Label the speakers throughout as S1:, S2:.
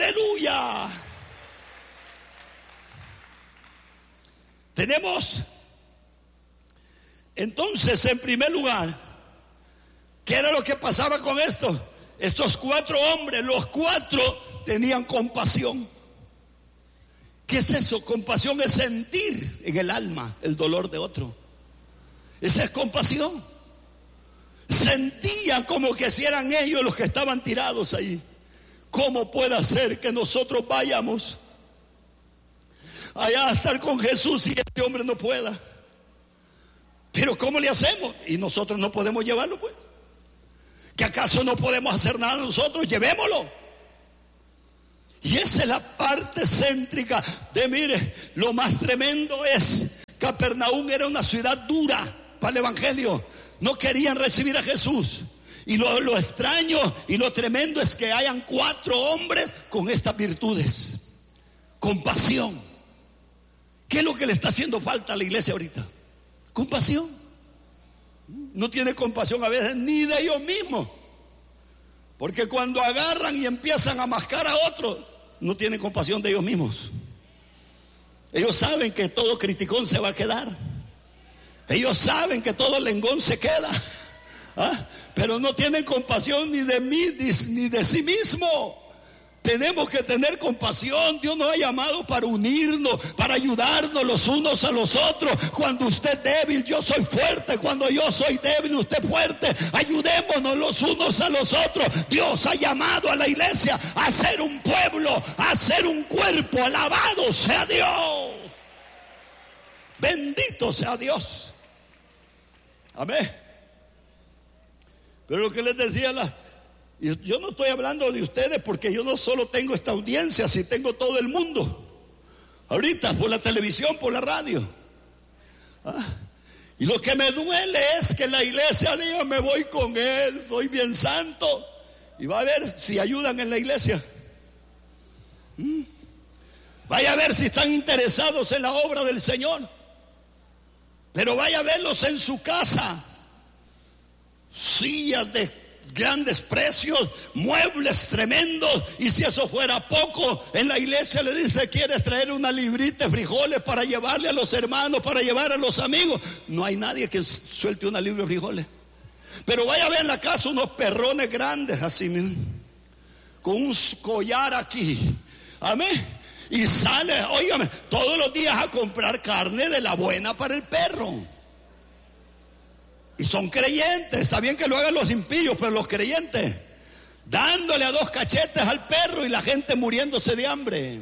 S1: aleluya. Tenemos entonces, en primer lugar, ¿qué era lo que pasaba con esto? Estos 4 hombres, los 4 tenían compasión. ¿Qué es eso? Compasión es sentir en el alma el dolor de otro. Esa es compasión. Sentían como que si eran ellos los que estaban tirados ahí. ¿Cómo puede ser que nosotros vayamos allá a estar con Jesús y este hombre no pueda? Pero ¿cómo le hacemos? Y nosotros no podemos llevarlo, pues. ¿Que acaso no podemos hacer nada nosotros? Llevémoslo. Y esa es la parte céntrica de, mire, lo más tremendo es, Capernaum era una ciudad dura para el evangelio. No querían recibir a Jesús. Y lo extraño y lo tremendo es que hayan 4 hombres con estas virtudes. Compasión. ¿Qué es lo que le está haciendo falta a la iglesia ahorita? Compasión. No tiene compasión a veces ni de ellos mismos. Porque cuando agarran y empiezan a mascar a otros, no tienen compasión de ellos mismos. Ellos saben que todo criticón se va a quedar. Ellos saben que todo lengón se queda. Pero no tienen compasión ni de mí ni de sí mismo. Tenemos que tener compasión. Dios nos ha llamado para unirnos, para ayudarnos los unos a los otros. Cuando usted es débil, yo soy fuerte. Cuando yo soy débil, usted es fuerte. Ayudémonos los unos a los otros. Dios ha llamado a la iglesia a ser un pueblo, a ser un cuerpo. Alabado sea Dios. Bendito sea Dios. Amén. Pero lo que les decía, yo no estoy hablando de ustedes porque yo no solo tengo esta audiencia, si tengo todo el mundo. Ahorita por la televisión, por la radio. Y lo que me duele es que la iglesia diga, me voy con él, soy bien santo. Y va a ver si ayudan en la iglesia. Vaya a ver si están interesados en la obra del Señor. Pero vaya a verlos en su casa. Sillas de grandes precios, muebles tremendos. Y si eso fuera poco, en la iglesia le dice, ¿quieres traer una librita de frijoles para llevarle a los hermanos, para llevar a los amigos? No hay nadie que suelte una libra de frijoles. Pero vaya a ver en la casa unos perrones grandes así, miren, con un collar aquí. Amén. Y sale, óigame, todos los días a comprar carne de la buena para el perro. Y son creyentes. Está bien que lo hagan los impíos, pero los creyentes dándole a 2 cachetes al perro y la gente muriéndose de hambre.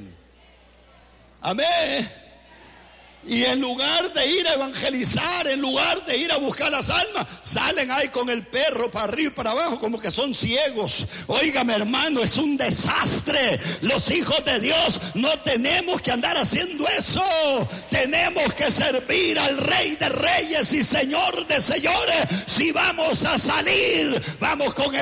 S1: Amén. Y en lugar de ir a evangelizar, en lugar de ir a buscar las almas, salen ahí con el perro para arriba y para abajo como que son ciegos. Óigame, hermano, es un desastre. Los hijos de Dios no tenemos que andar haciendo eso. Tenemos que servir al Rey de Reyes y Señor de Señores. Si vamos a salir, vamos con el